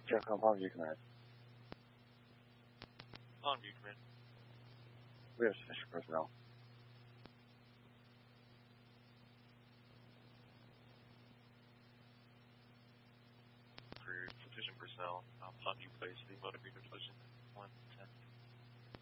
Check on Palmview Command. Palmview Command. We have sufficient personnel. For sufficient personnel, Palmview Place, the motor vehicle collision 110.